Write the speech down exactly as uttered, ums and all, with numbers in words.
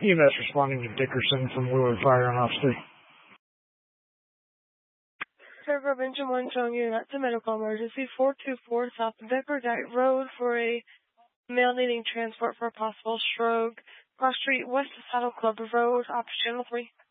E M S responding to Dickerson from Wheeler Fire and Officer. Server Benjamin one showing you that's a medical emergency. four two four South Bickerdike Road for a male needing transport for a possible stroke. Cross Street west of Saddle Club Road, option channel three.